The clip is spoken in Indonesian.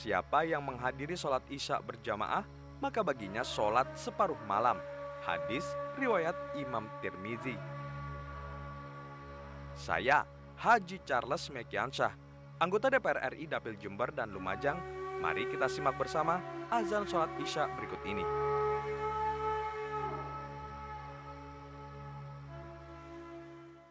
Siapa yang menghadiri sholat Isya berjamaah, maka baginya sholat separuh malam. Hadis riwayat Imam Tirmizi. Saya, Haji Charles Mekiansyah, anggota DPR RI Dapil Jember dan Lumajang. Mari kita simak bersama azan sholat Isya berikut ini.